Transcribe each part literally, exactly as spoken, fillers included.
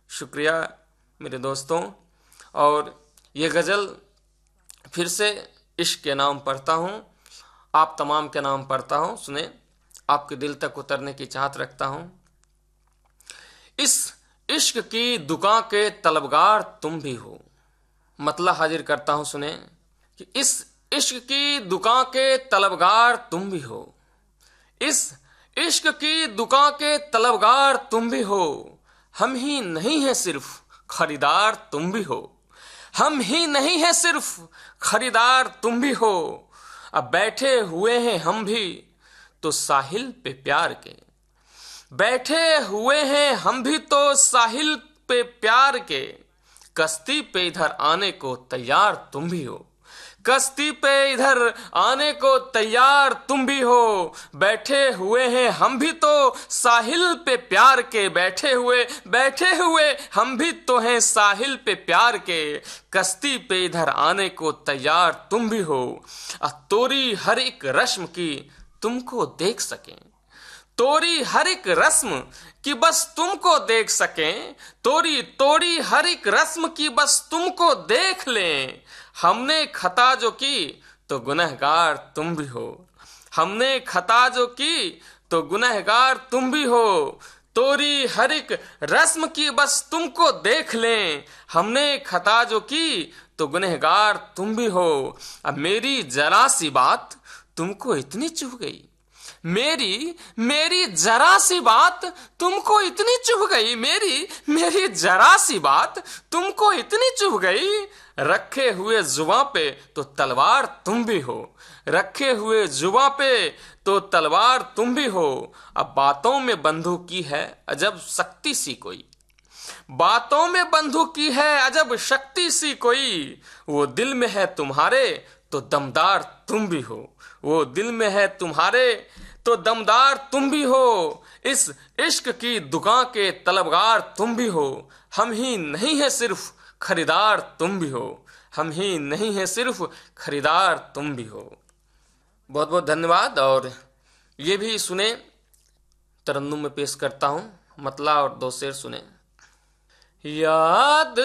शुक्रिया मेरे दोस्तों। और ये गज़ल फिर से इश्क के नाम पढ़ता हूँ, आप तमाम के नाम पढ़ता हूँ, सुने, आपके दिल तक उतरने की चाहत रखता हूँ। इस इश्क की दुकान के तलबगार तुम भी हो। मतलब हाजिर करता हूँ, सुने, कि इस इश्क की दुकान के तलबगार तुम भी हो। इस इश्क की दुकान के तलबगार तुम भी हो। हम ही नहीं है सिर्फ खरीदार तुम भी हो। हम ही नहीं है सिर्फ खरीदार तुम भी हो। अब बैठे हुए हैं हम भी तो साहिल पे प्यार के। बैठे हुए हैं हम भी तो साहिल पे प्यार के। कश्ती पे इधर आने को तैयार तुम भी हो। कश्ती पे इधर आने को तैयार तुम भी हो। बैठे हुए हैं हम भी तो साहिल पे प्यार के। बैठे हुए बैठे हुए हम भी तो हैं साहिल पे प्यार के। कश्ती पे इधर आने को तैयार तुम भी हो। तोरी हर एक रस्म की तुमको देख सकें। तोरी हर एक रस्म की बस तुमको देख सकें। तोरी तोरी हर एक रस्म की बस तुमको देख लें। हमने खता जो की तो गुनहगार तुम भी हो। हमने खता जो की तो गुनहगार तुम भी हो। तोरी हर एक रस्म की बस तुमको देख लें। हमने खता जो की तो गुनहगार तुम भी हो। अब मेरी जरा सी बात तुमको इतनी चुभ गई। मेरी मेरी जरा सी बात तुमको इतनी चुभ गई। मेरी मेरी जरा सी बात तुमको इतनी चुभ गई। रखे हुए जुबां पे तो तलवार तुम भी हो। रखे हुए जुबां पे तो तलवार तुम भी हो। अब बातों में बंदूक की है अजब शक्ति सी कोई। बातों में बंदूक की है अजब शक्ति सी कोई। वो दिल में है तुम्हारे तो दमदार तुम भी हो। वो दिल में है तुम्हारे तो दमदार तुम भी हो। इस इश्क की दुकान के तलबगार तुम भी हो। हम ही नहीं है सिर्फ खरीदार तुम भी हो। हम ही नहीं है सिर्फ खरीदार तुम भी हो। बहुत बहुत धन्यवाद। और ये भी सुने, तरन्नुम में पेश करता हूँ, मतला और दो शेर सुने। याद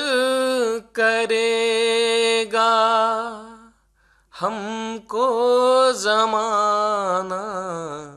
करेगा हमको ज़माना